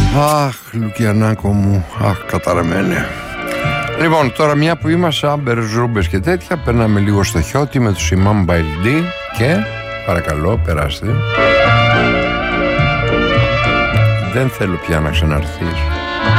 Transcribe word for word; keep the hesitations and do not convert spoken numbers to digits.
Αχ, Λουκιανάκο μου, αχ, καταραμένε. Λοιπόν, τώρα μια που είμαστε άμπερ, ζούμπες και τέτοια, περνάμε λίγο στο χιώτη με τους Imam Baildi και παρακαλώ, περάστε. Δεν θέλω πια να ξαναρθείς.